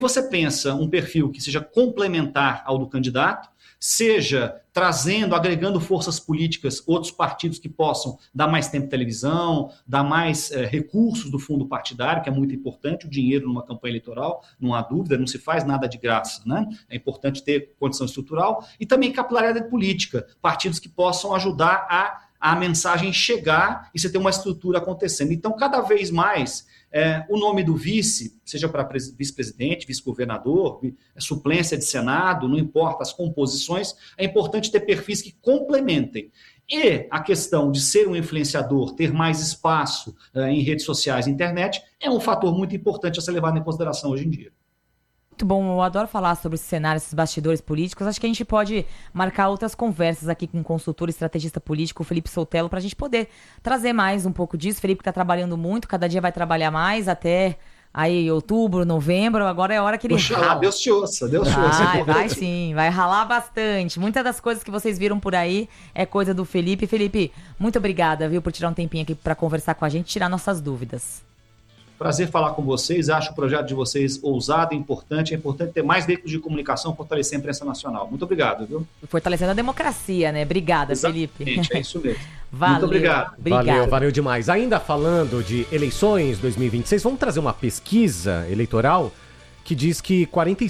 você pensa um perfil que seja complementar ao do candidato, seja trazendo, agregando forças políticas, outros partidos que possam dar mais tempo de televisão, dar mais recursos do fundo partidário, que é muito importante, o dinheiro numa campanha eleitoral, não há dúvida, não se faz nada de graça, né? É importante ter condição estrutural, e também capilaridade política, partidos que possam ajudar a mensagem chegar e você ter uma estrutura acontecendo. Então, cada vez mais, o nome do vice, seja para vice-presidente, vice-governador, suplência de Senado, não importa as composições, é importante ter perfis que complementem. E a questão de ser um influenciador, ter mais espaço em redes sociais e internet, é um fator muito importante a ser levado em consideração hoje em dia. Muito bom, eu adoro falar sobre esse cenário, esses bastidores políticos. Acho que a gente pode marcar outras conversas aqui com o consultor e estrategista político, o Felipe Sotelo, para a gente poder trazer mais um pouco disso. O Felipe está trabalhando muito, cada dia vai trabalhar mais, até aí outubro, novembro, agora é a hora que ele... Oxalá, Deus te ouça, Deus te ouça. Vai sim, vai ralar bastante. Muitas das coisas que vocês viram por aí é coisa do Felipe. Felipe, muito obrigada, viu, por tirar um tempinho aqui para conversar com a gente, tirar nossas dúvidas. Prazer falar com vocês, acho o projeto de vocês ousado e importante, é importante ter mais veículos de comunicação, fortalecer a imprensa nacional. Muito obrigado, viu? Fortalecendo a democracia, né? Obrigada, Exatamente, Felipe. é isso mesmo. Valeu, muito obrigado. Valeu demais. Ainda falando de eleições 2026, vamos trazer uma pesquisa eleitoral que diz que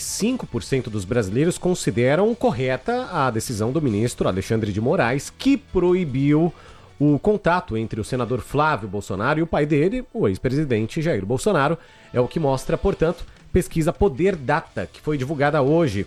45% dos brasileiros consideram correta a decisão do ministro Alexandre de Moraes, que proibiu o contato entre o senador Flávio Bolsonaro e o pai dele, o ex-presidente Jair Bolsonaro. É o que mostra, portanto, pesquisa Poder Data, que foi divulgada hoje.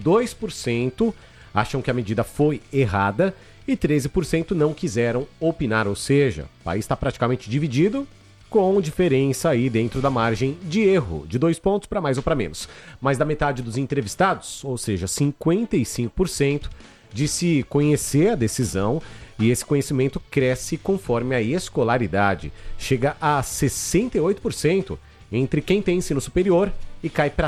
42% acham que a medida foi errada e 13% não quiseram opinar, ou seja, o país está praticamente dividido, com diferença aí dentro da margem de erro, de 2 pontos para mais ou para menos. Mais da metade dos entrevistados, ou seja, 55%, disse conhecer a decisão. E esse conhecimento cresce conforme a escolaridade. Chega a 68% entre quem tem ensino superior e cai para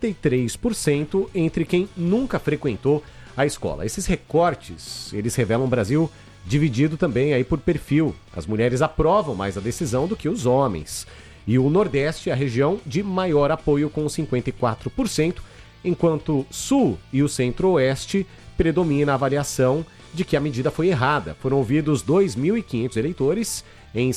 33% entre quem nunca frequentou a escola. Esses recortes, eles revelam um Brasil dividido também aí por perfil. As mulheres aprovam mais a decisão do que os homens. E o Nordeste é a região de maior apoio, com 54%, enquanto Sul e o Centro-Oeste predomina a avaliação de que a medida foi errada. Foram ouvidos 2.500 eleitores em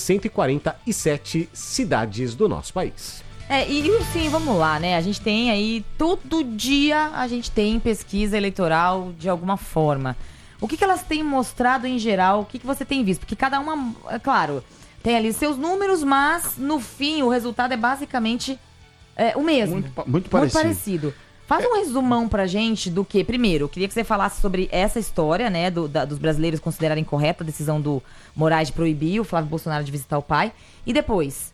147 cidades do nosso país. E sim, vamos lá, né? A gente tem aí, todo dia a gente tem pesquisa eleitoral de alguma forma. O que elas têm mostrado em geral? O que você tem visto? Porque cada uma, é claro, tem ali seus números, mas no fim o resultado é basicamente o mesmo. Muito parecido. Faz um resumão pra gente do que, primeiro, eu queria que você falasse sobre essa história, né, dos brasileiros considerarem correta a decisão do Moraes de proibir o Flávio Bolsonaro de visitar o pai. E depois,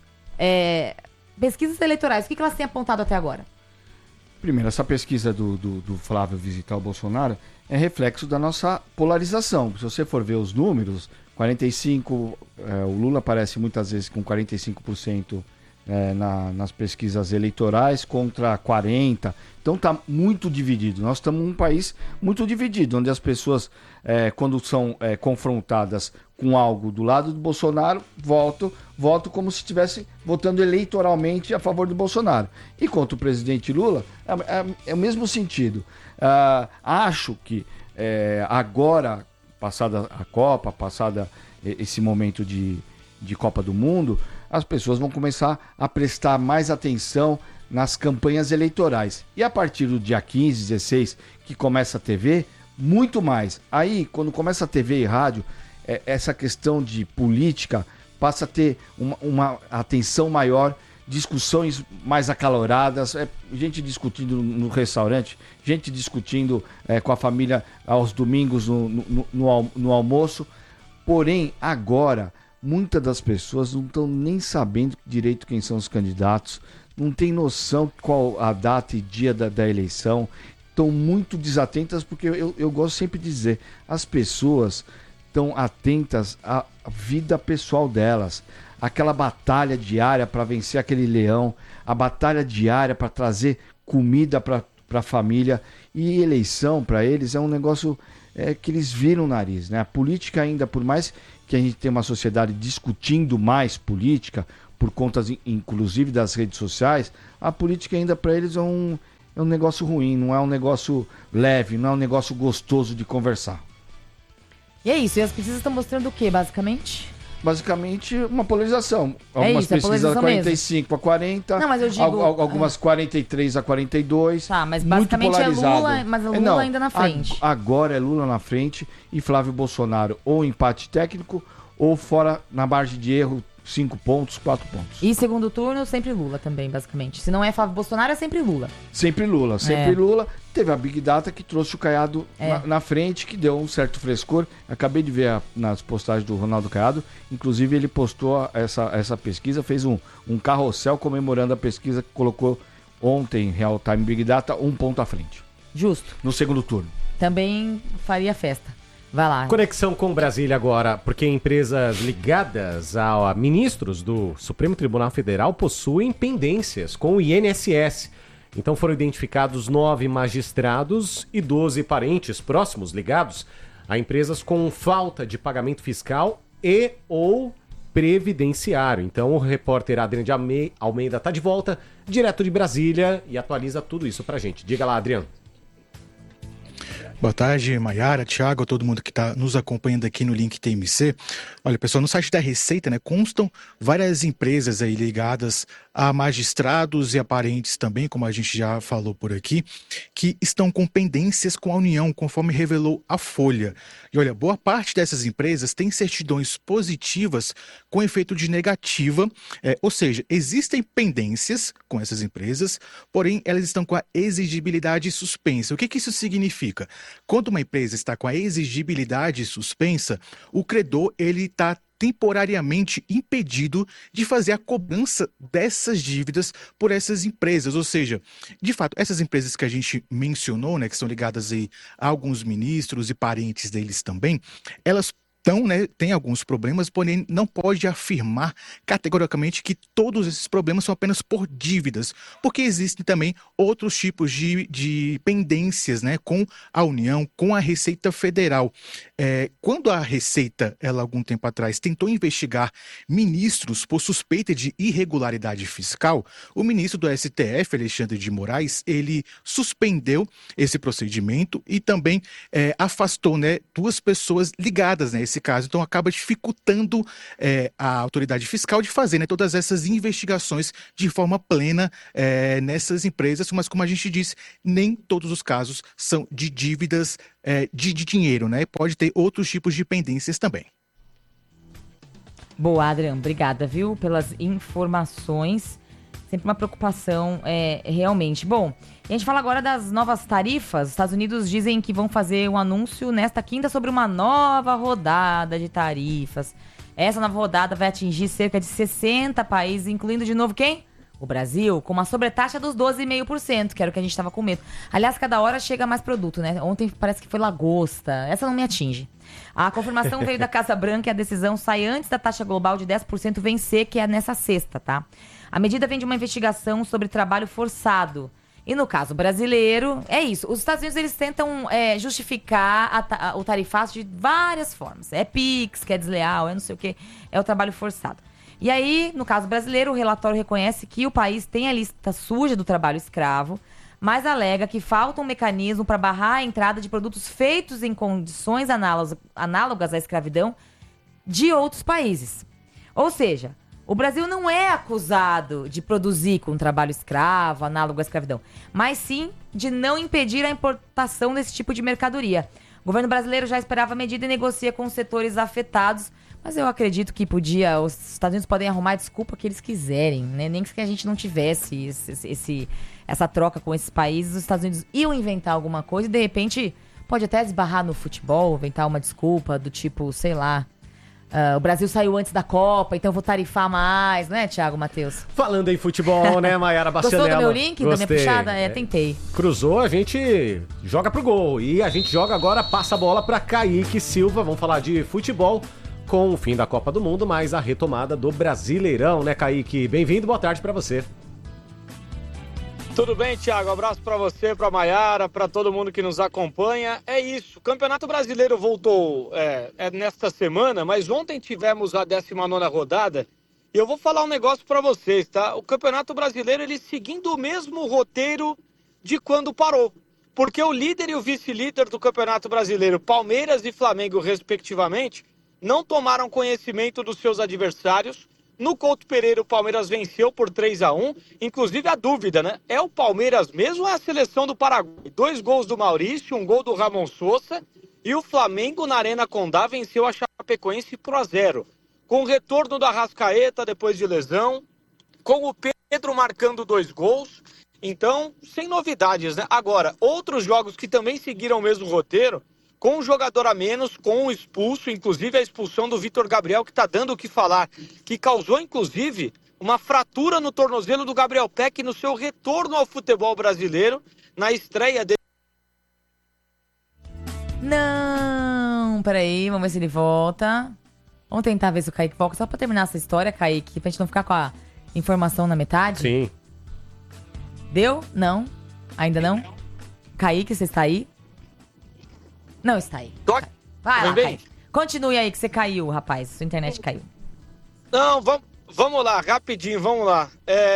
pesquisas eleitorais, o que elas têm apontado até agora? Primeiro, essa pesquisa do Flávio visitar o Bolsonaro é reflexo da nossa polarização. Se você for ver os números, 45%, o Lula aparece muitas vezes com 45%, nas pesquisas eleitorais contra 40%. Então está muito dividido. Nós estamos num país muito dividido, onde as pessoas, quando são confrontadas com algo do lado do Bolsonaro, votam como se estivesse votando eleitoralmente a favor do Bolsonaro. E contra o presidente Lula, é o mesmo sentido. Acho que agora, passada a Copa, passada esse momento de Copa do Mundo, as pessoas vão começar a prestar mais atenção nas campanhas eleitorais. E a partir do dia 15, 16, que começa a TV, muito mais. Aí, quando começa a TV e rádio, essa questão de política passa a ter uma atenção maior, discussões mais acaloradas, gente discutindo no restaurante, gente discutindo com a família aos domingos no almoço. Porém, agora, muitas das pessoas não estão nem sabendo direito quem são os candidatos, não tem noção qual a data e dia da eleição, estão muito desatentas, porque eu gosto sempre de dizer, as pessoas estão atentas à vida pessoal delas, aquela batalha diária para vencer aquele leão, a batalha diária para trazer comida para a família, e eleição para eles é um negócio que eles viram o nariz, né? A política ainda, por mais que a gente tenha uma sociedade discutindo mais política, por conta inclusive das redes sociais, a política ainda para eles é um negócio ruim, não é um negócio leve, não é um negócio gostoso de conversar. E é isso, e as pesquisas estão mostrando o que, basicamente? Basicamente, uma polarização. Algumas pesquisas 45 a 40, não, mas eu digo, algumas 43 a 42. Tá, mas basicamente é Lula, mas o Lula ainda na frente. Agora é Lula na frente e Flávio Bolsonaro ou empate técnico ou fora na margem de erro, 5 pontos, 4 pontos. E segundo turno, sempre Lula também, basicamente. Se não é Flávio Bolsonaro, é sempre Lula. Sempre Lula, sempre Lula. Teve a Big Data que trouxe o Caiado na frente, que deu um certo frescor. Acabei de ver nas postagens do Ronaldo Caiado. Inclusive, ele postou essa pesquisa, fez um carrossel comemorando a pesquisa que colocou ontem, Real Time Big Data, 1 ponto à frente. Justo. No segundo turno. Também faria festa. Vai lá. Conexão com Brasília agora, porque empresas ligadas a ministros do Supremo Tribunal Federal possuem pendências com o INSS. Então foram identificados 9 magistrados e 12 parentes próximos ligados a empresas com falta de pagamento fiscal e ou previdenciário. Então o repórter Adriano de Almeida está de volta, direto de Brasília, e atualiza tudo isso pra gente. Diga lá, Adriano. Boa tarde, Maiara, Thiago, todo mundo que está nos acompanhando aqui no Link TMC. Olha, pessoal, no site da Receita, né, constam várias empresas aí ligadas a magistrados e a parentes também, como a gente já falou por aqui, que estão com pendências com a União, conforme revelou a Folha. E olha, boa parte dessas empresas tem certidões positivas com efeito de negativa, ou seja, existem pendências com essas empresas, porém elas estão com a exigibilidade suspensa. O que isso significa? Quando uma empresa está com a exigibilidade suspensa, o credor ele está temporariamente impedido de fazer a cobrança dessas dívidas por essas empresas. Ou seja, de fato, essas empresas que a gente mencionou, né, que são ligadas aí a alguns ministros e parentes deles também, elas tem alguns problemas, porém não pode afirmar categoricamente que todos esses problemas são apenas por dívidas, porque existem também outros tipos de pendências, né, com a União, com a Receita Federal. Quando a Receita, ela algum tempo atrás, tentou investigar ministros por suspeita de irregularidade fiscal, o ministro do STF, Alexandre de Moraes, ele suspendeu esse procedimento e também afastou, né, 2 pessoas ligadas, né, esse caso. Então acaba dificultando a autoridade fiscal de fazer, né, todas essas investigações de forma plena nessas empresas, mas como a gente disse, nem todos os casos são de dívidas de dinheiro, né? Pode ter outros tipos de pendências também. Boa, Adriano, obrigada, viu, pelas informações. Sempre uma preocupação, realmente. Bom, a gente fala agora das novas tarifas. Os Estados Unidos dizem que vão fazer um anúncio nesta quinta sobre uma nova rodada de tarifas. Essa nova rodada vai atingir cerca de 60 países, incluindo de novo quem? O Brasil, com uma sobretaxa dos 12,5%, que era o que a gente estava com medo. Aliás, cada hora chega mais produto, né? Ontem parece que foi lagosta. Essa não me atinge. A confirmação veio da Casa Branca e a decisão sai antes da taxa global de 10% vencer, que é nessa sexta, tá? A medida vem de uma investigação sobre trabalho forçado. E no caso brasileiro, é isso. Os Estados Unidos, eles tentam justificar o tarifaço de várias formas. É PIX, que é desleal, é não sei o quê. É o trabalho forçado. E aí, no caso brasileiro, o relatório reconhece que o país tem a lista suja do trabalho escravo, mas alega que falta um mecanismo para barrar a entrada de produtos feitos em condições análogas à escravidão de outros países. Ou seja, o Brasil não é acusado de produzir com trabalho escravo, análogo à escravidão, mas sim de não impedir a importação desse tipo de mercadoria. O governo brasileiro já esperava a medida e negocia com os setores afetados, mas eu acredito que os Estados Unidos podem arrumar a desculpa que eles quiserem, né? Nem que a gente não tivesse essa troca com esses países, os Estados Unidos iam inventar alguma coisa e de repente pode até esbarrar no futebol, inventar uma desculpa do tipo, sei lá, o Brasil saiu antes da Copa, então vou tarifar mais, não é, Thiago Matheus? Falando em futebol, né, Maiara Bastianello? Gostou do meu link, Gostei. Da minha puxada? Tentei. Cruzou, a gente joga pro gol. E a gente joga agora, passa a bola pra Kaique Silva. Vamos falar de futebol com o fim da Copa do Mundo, mas a retomada do Brasileirão, né, Kaique? Bem-vindo, boa tarde pra você. Tudo bem, Thiago? Abraço para você, para Maiara, para todo mundo que nos acompanha. É isso, o Campeonato Brasileiro voltou nesta semana, mas ontem tivemos a 19ª rodada e eu vou falar um negócio para vocês, tá? O Campeonato Brasileiro, ele seguindo o mesmo roteiro de quando parou. Porque o líder e o vice-líder do Campeonato Brasileiro, Palmeiras e Flamengo, respectivamente, não tomaram conhecimento dos seus adversários. No Couto Pereira, o Palmeiras venceu por 3-1. Inclusive, a dúvida, né? É o Palmeiras mesmo ou é a seleção do Paraguai? 2 gols do Maurício, 1 gol do Ramon Sosa. E o Flamengo, na Arena Condá, venceu a Chapecoense por 1-0. Com o retorno do Arrascaeta depois de lesão, com o Pedro marcando 2 gols. Então, sem novidades, né? Agora, outros jogos que também seguiram o mesmo roteiro, com um jogador a menos, com um expulso, inclusive a expulsão do Vitor Gabriel, que está dando o que falar, que causou, inclusive, uma fratura no tornozelo do Gabriel Peck no seu retorno ao futebol brasileiro, na estreia dele. Não, peraí, vamos ver se ele volta. Vamos tentar ver se o Kaique volta, só pra terminar essa história, Kaique, pra gente não ficar com a informação na metade. Sim. Deu? Não? Ainda não? Kaique, você está aí? Não está aí. Vai lá, Kaique. Continue aí que você caiu, rapaz. Sua internet caiu. Não, vamos lá, rapidinho, vamos lá.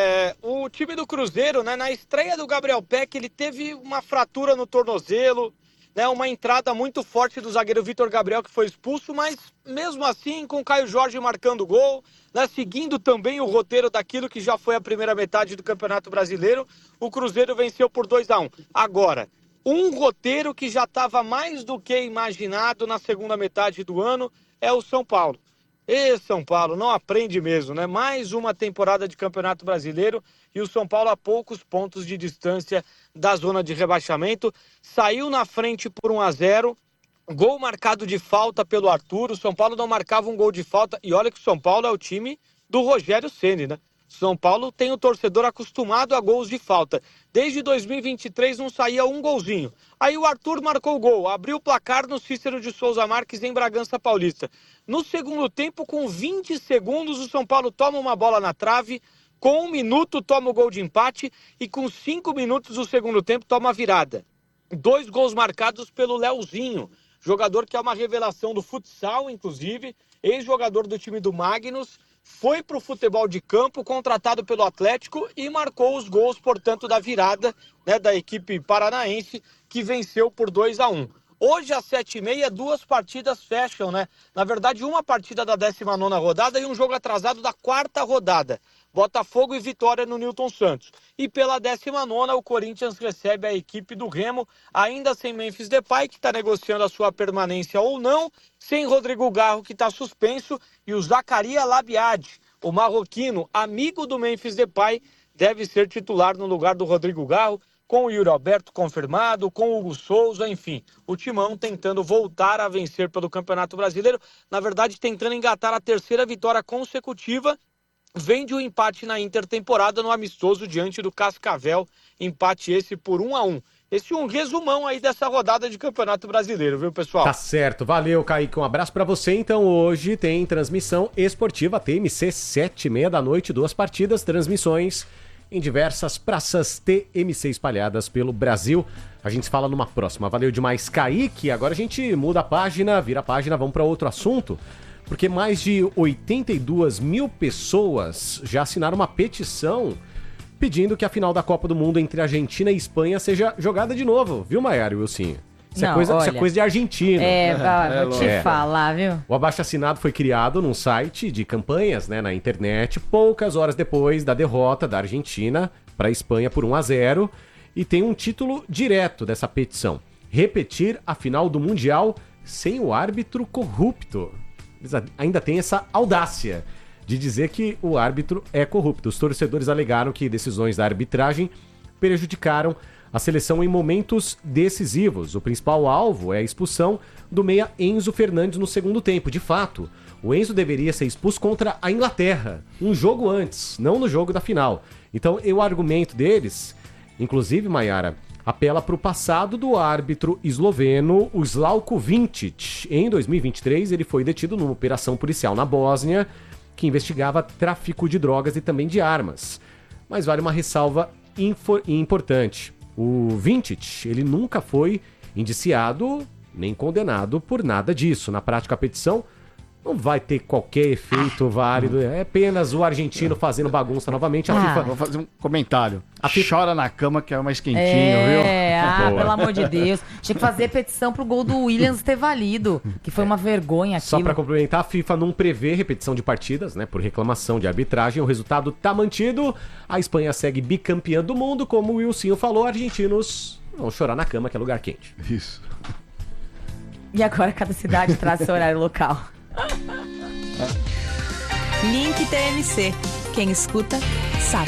O time do Cruzeiro, né, na estreia do Gabriel Peck, ele teve uma fratura no tornozelo, né, uma entrada muito forte do zagueiro Vitor Gabriel, que foi expulso, mas mesmo assim, com o Caio Jorge marcando gol, né, seguindo também o roteiro daquilo que já foi a primeira metade do Campeonato Brasileiro, o Cruzeiro venceu por 2-1. Agora, um roteiro que já estava mais do que imaginado na segunda metade do ano é o São Paulo. E São Paulo não aprende mesmo, né? Mais uma temporada de Campeonato Brasileiro e o São Paulo a poucos pontos de distância da zona de rebaixamento. Saiu na frente por 1-0, gol marcado de falta pelo Arthur. O São Paulo não marcava um gol de falta. E olha que o São Paulo é o time do Rogério Ceni, né? São Paulo tem o torcedor acostumado a gols de falta. Desde 2023 não saía um golzinho. Aí o Arthur marcou o gol, abriu o placar no Cícero de Souza Marques em Bragança Paulista. No segundo tempo, com 20 segundos, o São Paulo toma uma bola na trave, com 1 minuto toma o gol de empate e com 5 minutos do segundo tempo toma a virada. 2 gols marcados pelo Leozinho, jogador que é uma revelação do futsal, inclusive, ex-jogador do time do Magnus, foi para o futebol de campo, contratado pelo Atlético e marcou os gols, portanto, da virada, né, da equipe paranaense, que venceu por 2-1. Hoje, às 7h30, 2 partidas fecham, né? Na verdade, uma partida da 19ª rodada e um jogo atrasado da 4ª rodada. Botafogo e Vitória no Newton Santos. E pela 19ª, o Corinthians recebe a equipe do Remo, ainda sem Memphis Depay, que está negociando a sua permanência ou não, sem Rodrigo Garro, que está suspenso, e o Zaccaria Labiade, o marroquino, amigo do Memphis Depay, deve ser titular no lugar do Rodrigo Garro, com o Yuri Alberto confirmado, com o Hugo Souza, enfim, o Timão tentando voltar a vencer pelo Campeonato Brasileiro, na verdade tentando engatar a 3ª vitória consecutiva. Vem de um empate na intertemporada no amistoso diante do Cascavel, empate esse por 1-1. Esse é um resumão aí dessa rodada de Campeonato Brasileiro, viu, pessoal? Tá certo, valeu, Kaique, um abraço pra você. Então hoje tem transmissão esportiva TMC, 7h30 da noite, 2 partidas, transmissões em diversas praças TMC espalhadas pelo Brasil. A gente se fala numa próxima. Valeu demais, Kaique. Agora a gente muda a página, vira a página, vamos para outro assunto. Porque mais de 82 mil pessoas já assinaram uma petição pedindo que a final da Copa do Mundo entre Argentina e Espanha seja jogada de novo. Viu, Maiara e Wilson? Isso é coisa de argentino. Vou te falar, viu? O abaixo-assinado foi criado num site de campanhas, né, na internet, poucas horas depois da derrota da Argentina para a Espanha por 1-0, e tem um título direto dessa petição: repetir a final do Mundial sem o árbitro corrupto. Eles ainda têm essa audácia de dizer que o árbitro é corrupto. Os torcedores alegaram que decisões da arbitragem prejudicaram a seleção em momentos decisivos. O principal alvo é a expulsão do meia Enzo Fernandes no segundo tempo. De fato, o Enzo deveria ser expulso contra a Inglaterra, um jogo antes, não no jogo da final. Então, o argumento deles, inclusive, Maiara, apela para o passado do árbitro esloveno, o Slavko Vincic. Em 2023, ele foi detido numa operação policial na Bósnia, que investigava tráfico de drogas e também de armas. Mas vale uma ressalva importante. O Vincic, ele nunca foi indiciado nem condenado por nada disso. Na prática, a petição não vai ter qualquer efeito válido. É apenas o argentino fazendo bagunça novamente. A FIFA... Vou fazer um comentário. A FIFA... Chora na cama que é mais quentinho, viu? Pelo amor de Deus. Tinha que fazer petição pro gol do Williams ter valido, que foi uma vergonha aquilo. Só pra complementar, a FIFA não prevê repetição de partidas, né, por reclamação de arbitragem. O resultado tá mantido. A Espanha segue bicampeã do mundo. Como o Wilson falou, argentinos vão chorar na cama, que é lugar quente. Isso. E agora cada cidade traz seu horário local. Link TMC. Quem escuta, sabe.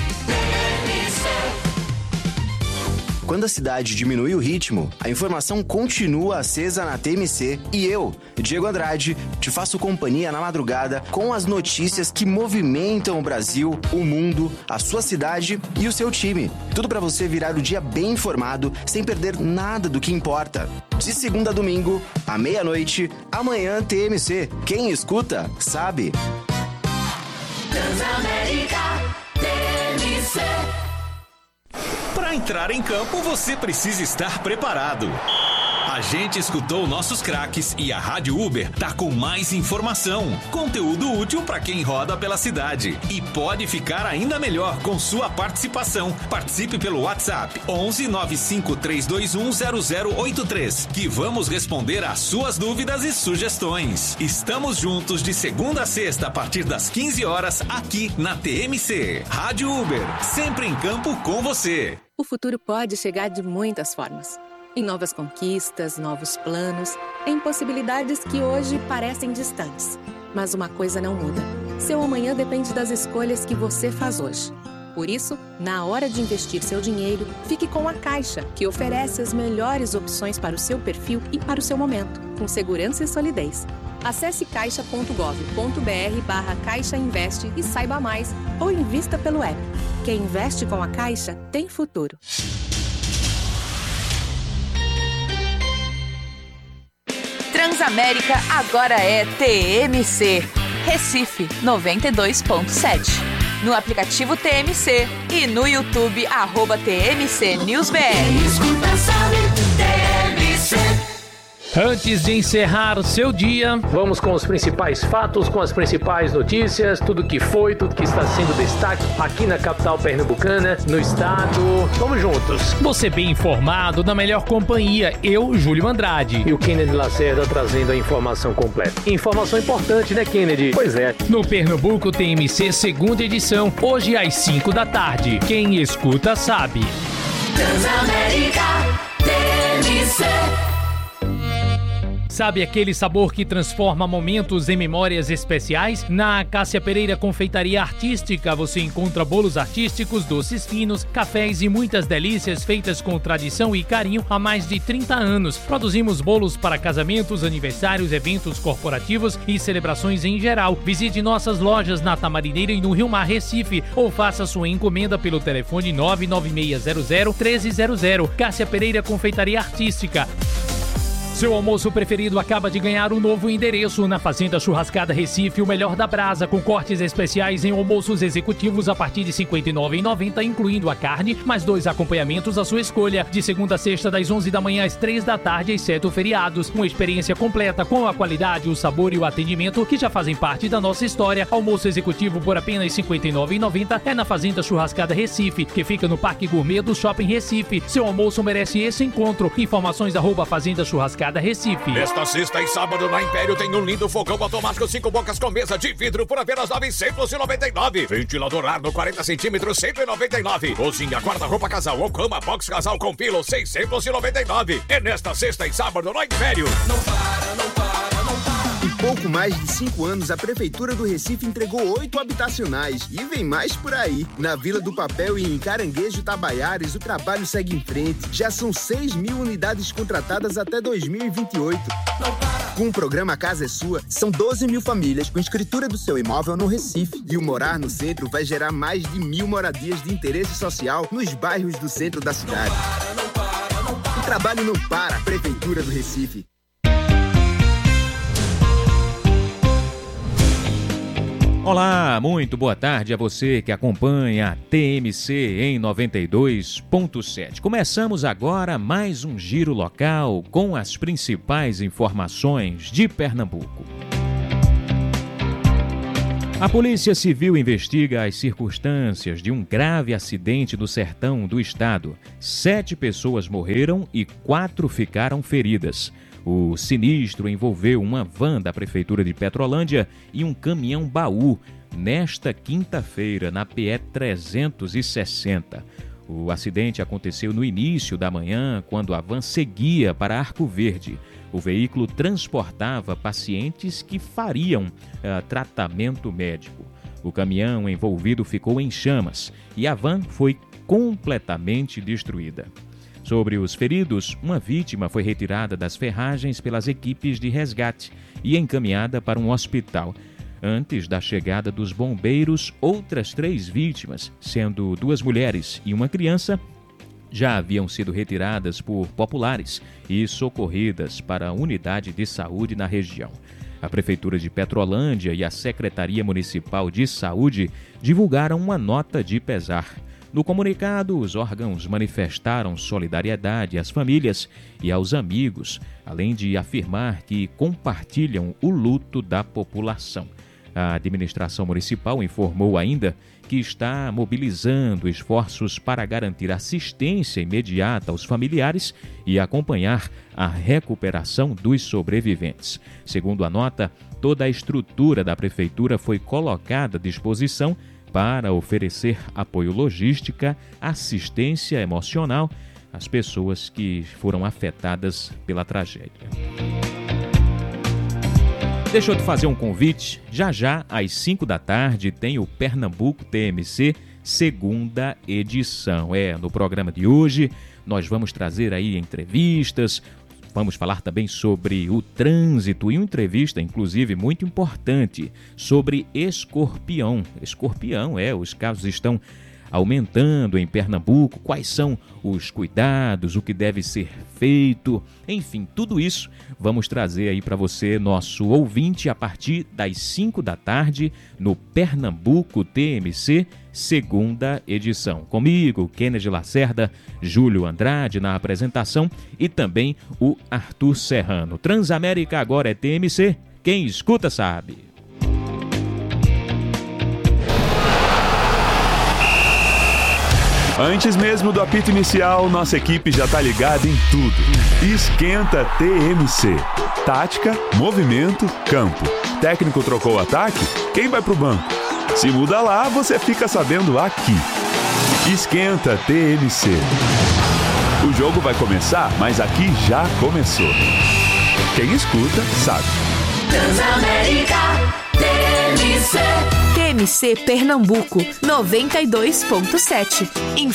Quando a cidade diminui o ritmo, a informação continua acesa na TMC e eu, Diego Andrade, te faço companhia na madrugada com as notícias que movimentam o Brasil, o mundo, a sua cidade e o seu time. Tudo para você virar o dia bem informado, sem perder nada do que importa. De segunda a domingo, à meia-noite, amanhã TMC. Quem escuta, sabe. Transamérica TMC. Para entrar em campo, você precisa estar preparado. A gente escutou nossos craques e a Rádio Uber tá com mais informação, conteúdo útil para quem roda pela cidade. E pode ficar ainda melhor com sua participação. Participe pelo WhatsApp 11 95 321 0083, que vamos responder às suas dúvidas e sugestões. Estamos juntos de segunda a sexta a partir das 15 horas aqui na TMC. Rádio Uber, sempre em campo com você. O futuro pode chegar de muitas formas. Em novas conquistas, novos planos, em possibilidades que hoje parecem distantes. Mas uma coisa não muda. Seu amanhã depende das escolhas que você faz hoje. Por isso, na hora de investir seu dinheiro, fique com a Caixa, que oferece as melhores opções para o seu perfil e para o seu momento, com segurança e solidez. Acesse caixa.gov.br/Caixa Investe e saiba mais, ou invista pelo app. Quem investe com a Caixa tem futuro. Transamérica agora é TMC. Recife 92.7. No aplicativo TMC e no YouTube @TMC NewsBR. Escuta, sabe, TMC. Antes de encerrar o seu dia, vamos com os principais fatos, com as principais notícias, tudo que foi, tudo que está sendo destaque aqui na capital pernambucana, no estado. Vamos juntos. Você bem informado, na melhor companhia, eu, Júlio Andrade. E o Kennedy Lacerda trazendo a informação completa. Informação importante, né, Kennedy? Pois é. No Pernambuco TMC, segunda edição, hoje às 5 da tarde. Quem escuta sabe. Transamérica TMC. Sabe aquele sabor que transforma momentos em memórias especiais? Na Cássia Pereira Confeitaria Artística você encontra bolos artísticos, doces finos, cafés e muitas delícias feitas com tradição e carinho há mais de 30 anos. Produzimos bolos para casamentos, aniversários, eventos corporativos e celebrações em geral. Visite nossas lojas na Tamarineira e no Rio Mar, Recife, ou faça sua encomenda pelo telefone 99600-1300. Cássia Pereira Confeitaria Artística. Seu almoço preferido acaba de ganhar um novo endereço na Fazenda Churrascada Recife, o melhor da brasa, com cortes especiais em almoços executivos a partir de R$ 59,90, incluindo a carne, mais 2 acompanhamentos à sua escolha, de segunda a sexta das 11 da manhã às 3 da tarde, exceto feriados. Uma experiência completa com a qualidade, o sabor e o atendimento que já fazem parte da nossa história. Almoço executivo por apenas R$ 59,90 é na Fazenda Churrascada Recife, que fica no Parque Gourmet do Shopping Recife. Seu almoço merece esse encontro. Informações @Fazenda Churrascada Recife. Nesta sexta e sábado na Império tem um lindo fogão automático 5 bocas com mesa de vidro por apenas R$ 999. Ventilador Arno 40 centímetros, R$ 199. Cozinha, guarda-roupa casal ou cama box casal com pilo, R$ 699. É nesta sexta e sábado na Império. Não para, não para, não para. Em pouco mais de 5 anos, a Prefeitura do Recife entregou 8 habitacionais e vem mais por aí. Na Vila do Papel e em Caranguejo Tabaiares, o trabalho segue em frente. Já são 6.000 unidades contratadas até 2028. Com o programa Casa é Sua, são 12.000 famílias com escritura do seu imóvel no Recife. E o Morar no Centro vai gerar mais de 1.000 moradias de interesse social nos bairros do centro da cidade. Não para, não para. O trabalho não para, Prefeitura do Recife. Olá, muito boa tarde a você que acompanha a TMC em 92.7. Começamos agora mais um giro local com as principais informações de Pernambuco. A Polícia Civil investiga as circunstâncias de um grave acidente no sertão do estado. 7 pessoas morreram e 4 ficaram feridas. O sinistro envolveu uma van da Prefeitura de Petrolândia e um caminhão-baú nesta quinta-feira, na PE 360. O acidente aconteceu no início da manhã, quando a van seguia para Arco Verde. O veículo transportava pacientes que fariam tratamento médico. O caminhão envolvido ficou em chamas e a van foi completamente destruída. Sobre os feridos, uma vítima foi retirada das ferragens pelas equipes de resgate e encaminhada para um hospital. Antes da chegada dos bombeiros, outras 3 vítimas, sendo 2 mulheres e uma criança, já haviam sido retiradas por populares e socorridas para a unidade de saúde na região. A Prefeitura de Petrolândia e a Secretaria Municipal de Saúde divulgaram uma nota de pesar. No comunicado, os órgãos manifestaram solidariedade às famílias e aos amigos, além de afirmar que compartilham o luto da população. A administração municipal informou ainda que está mobilizando esforços para garantir assistência imediata aos familiares e acompanhar a recuperação dos sobreviventes. Segundo a nota, toda a estrutura da prefeitura foi colocada à disposição para oferecer apoio logística, assistência emocional às pessoas que foram afetadas pela tragédia. Deixa eu te fazer um convite. Já, às 5 da tarde, tem o Pernambuco TMC, segunda edição. No programa de hoje, nós vamos trazer aí entrevistas, vamos falar também sobre o trânsito e uma entrevista, inclusive, muito importante, sobre escorpião. Os casos estão aumentando em Pernambuco, quais são os cuidados, o que deve ser feito, enfim, tudo isso vamos trazer aí para você, nosso ouvinte, a partir das 5 da tarde no Pernambuco TMC, segunda edição. Comigo, Kennedy Lacerda, Júlio Andrade na apresentação e também o Arthur Serrano. Transamérica agora é TMC, quem escuta sabe. Antes mesmo do apito inicial, nossa equipe já tá ligada em tudo. Esquenta TMC. Tática, movimento, campo. Técnico trocou o ataque? Quem vai pro banco? Se muda lá, você fica sabendo aqui. Esquenta TMC. O jogo vai começar, mas aqui já começou. Quem escuta, sabe. Transamérica TMC. TMC Pernambuco 92.7.